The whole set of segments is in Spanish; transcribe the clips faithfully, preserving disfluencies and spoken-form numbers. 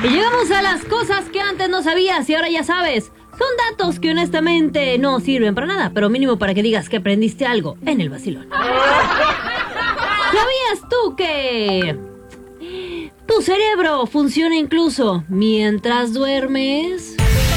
Y llegamos a las cosas que antes no sabías y ahora ya sabes. Son datos que honestamente no sirven para nada, pero mínimo para que digas que aprendiste algo en el vacilón. ¿Sabías tú que tu cerebro funciona incluso mientras duermes?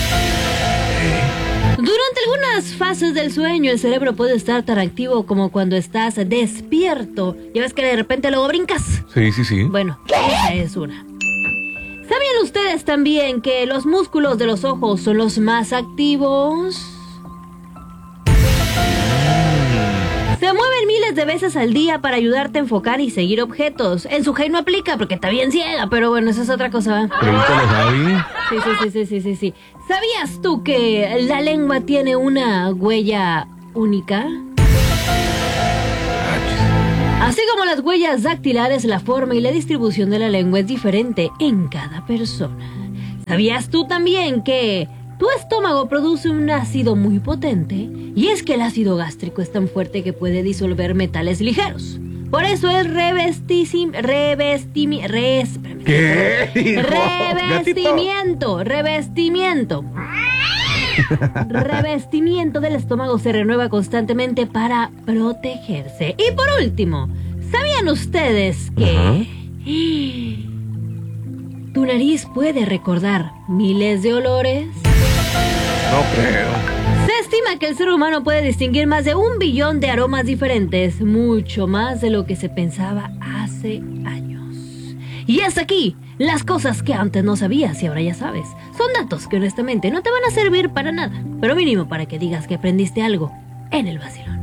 Durante algunas fases del sueño, el cerebro puede estar tan activo como cuando estás despierto. ¿Ya ves que de repente luego brincas? Sí, sí, sí. Bueno, esa es una. ¿Sabían ustedes también que los músculos de los ojos son los más activos? Se mueven miles de veces al día para ayudarte a enfocar y seguir objetos. En su no aplica porque está bien ciega, pero bueno, eso es otra cosa. Pregúntale, Javi. Sí, sí, sí, sí, sí, sí, sí. ¿Sabías tú que la lengua tiene una huella única? Así como las huellas dactilares, la forma y la distribución de la lengua es diferente en cada persona. ¿Sabías tú también que tu estómago produce un ácido muy potente? Y es que el ácido gástrico es tan fuerte que puede disolver metales ligeros. Por eso es revesticim, revestimi, res, ¿Qué? Hijo, revestimiento, revestimiento. Revestimiento del estómago se renueva constantemente para protegerse. Y por último, ¿sabían ustedes que uh-huh. tu nariz puede recordar miles de olores? No creo. Se estima que el ser humano puede distinguir más de un billón de aromas diferentes, mucho más de lo que se pensaba hace años. Y hasta aquí las cosas que antes no sabías y ahora ya sabes. Son datos que honestamente no te van a servir para nada, pero mínimo para que digas que aprendiste algo en el vacilón.